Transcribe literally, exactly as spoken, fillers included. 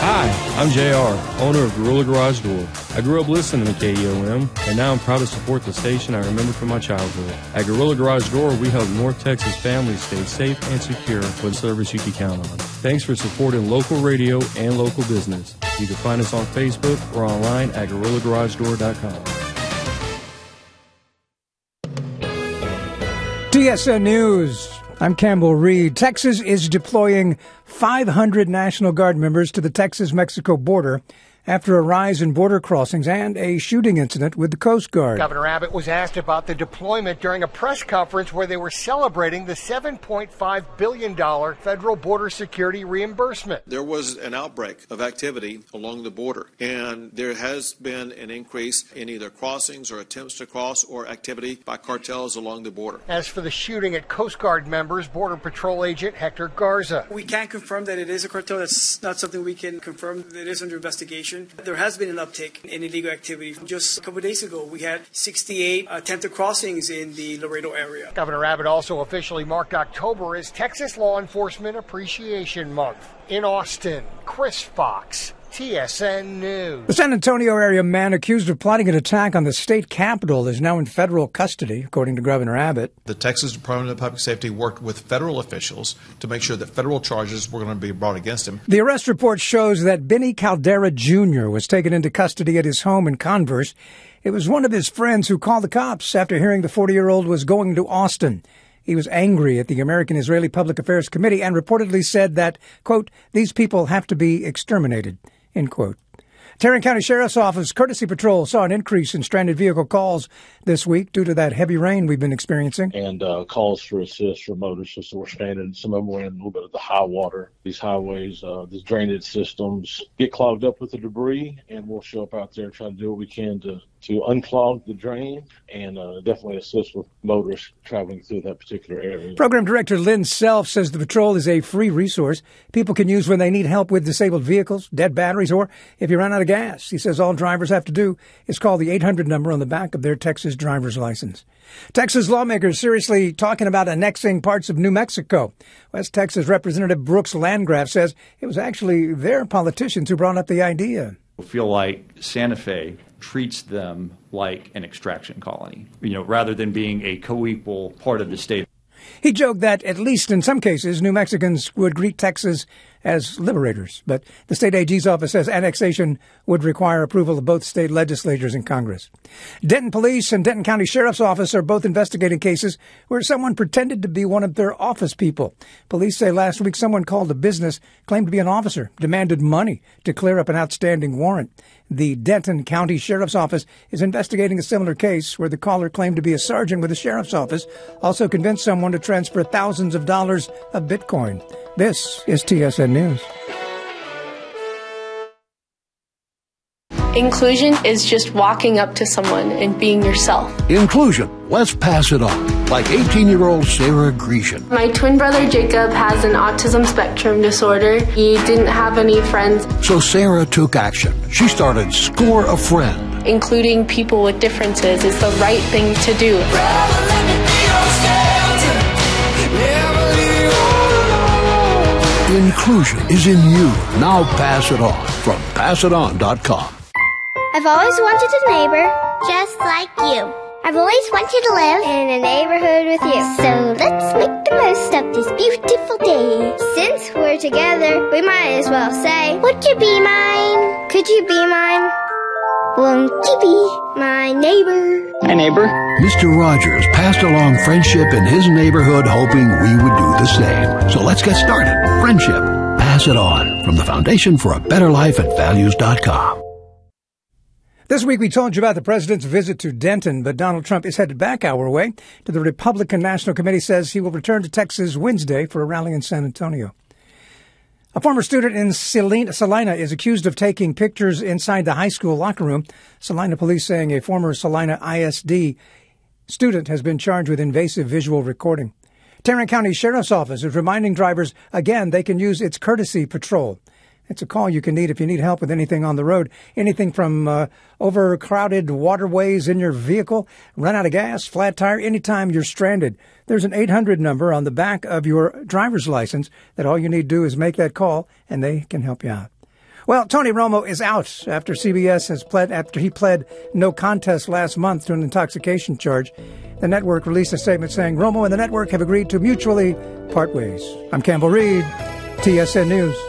Hi, I'm J R, owner of Gorilla Garage Door. I grew up listening to K E O M, and now I'm proud to support the station I remember from my childhood. At Gorilla Garage Door, we help North Texas families stay safe and secure with service you can count on. Thanks for supporting local radio and local business. You can find us on Facebook or online at gorilla garage door dot com. T S N News. I'm Campbell Reed. Texas is deploying five hundred National Guard members to the Texas-Mexico border after a rise in border crossings and a shooting incident with the Coast Guard. Governor Abbott was asked about the deployment during a press conference where they were celebrating the seven point five billion dollars federal border security reimbursement. There was an outbreak of activity along the border, and there has been an increase in either crossings or attempts to cross or activity by cartels along the border. As for the shooting at Coast Guard members, Border Patrol agent Hector Garza. We can't confirm that it is a cartel. That's not something we can confirm. It is under investigation. There has been an uptick in illegal activity. Just a couple of days ago, we had sixty-eight attempted crossings in the Laredo area. Governor Abbott also officially marked October as Texas Law Enforcement Appreciation Month. In Austin, Chris Fox, T S N News. The San Antonio area man accused of plotting an attack on the state capitol is now in federal custody, according to Governor Abbott. The Texas Department of Public Safety worked with federal officials to make sure that federal charges were going to be brought against him. The arrest report shows that Benny Caldera Junior was taken into custody at his home in Converse. It was one of his friends who called the cops after hearing the forty-year-old was going to Austin. He was angry at the American-Israeli Public Affairs Committee and reportedly said that, quote, these people have to be exterminated. End quote. Tarrant County Sheriff's Office Courtesy Patrol saw an increase in stranded vehicle calls this week due to that heavy rain we've been experiencing. And uh, calls for assist for motorists that were stranded. Some of them were in a little bit of the high water. These highways, uh, these drainage systems get clogged up with the debris, and we'll show up out there and try to do what we can to, to unclog the drain and uh, definitely assist with motorists traveling through that particular area. Program Director Lynn Self says the patrol is a free resource people can use when they need help with disabled vehicles, dead batteries, or if you run out of gas. He says all drivers have to do is call the eight hundred number on the back of their Texas driver's license. Texas lawmakers seriously talking about annexing parts of New Mexico. West Texas Representative Brooks Landgraf says it was actually their politicians who brought up the idea. I feel like Santa Fe treats them like an extraction colony, you know, rather than being a co-equal part of the state. He joked that, at least in some cases, New Mexicans would greet Texas as liberators. But the state A G's office says annexation would require approval of both state legislatures and Congress. Denton Police and Denton County Sheriff's Office are both investigating cases where someone pretended to be one of their office people. Police say last week someone called a business, claimed to be an officer, demanded money to clear up an outstanding warrant. The Denton County Sheriff's Office is investigating a similar case where the caller claimed to be a sergeant with the sheriff's office, also convinced someone to transfer thousands of dollars of Bitcoin. This is T S N News. Inclusion is just walking up to someone and being yourself. Inclusion. Let's pass it on. Like eighteen-year-old Sarah Grecian. My twin brother Jacob has an autism spectrum disorder. He didn't have any friends. So Sarah took action. She started Score a Friend. Including people with differences is the right thing to do. Inclusion is in you. Now pass it on from pass it on dot com. I've always wanted a neighbor just like you. I've always wanted to live in a neighborhood with you. So let's make the most of this beautiful day. Since we're together, we might as well say, would you be mine? Could you be mine? Won't you be my neighbor? My neighbor. Mister Rogers passed along friendship in his neighborhood, hoping we would do the same. So let's get started. Friendship. Pass it on from the Foundation for a Better Life at values dot com. This week we told you about the president's visit to Denton, but Donald Trump is headed back our way. The Republican National Committee says he will return to Texas Wednesday for a rally in San Antonio. A former student in Salina is accused of taking pictures inside the high school locker room. Salina police saying a former Salina I S D student has been charged with invasive visual recording. Tarrant County Sheriff's Office is reminding drivers, again, they can use its courtesy patrol. It's a call you can need if you need help with anything on the road, anything from uh, overcrowded waterways in your vehicle, run out of gas, flat tire, anytime you're stranded. There's an eight hundred number on the back of your driver's license that all you need to do is make that call, and they can help you out. Well, Tony Romo is out after C B S has pled after he pled no contest last month to an intoxication charge. The network released a statement saying Romo and the network have agreed to mutually part ways. I'm Campbell Reed, T S N News.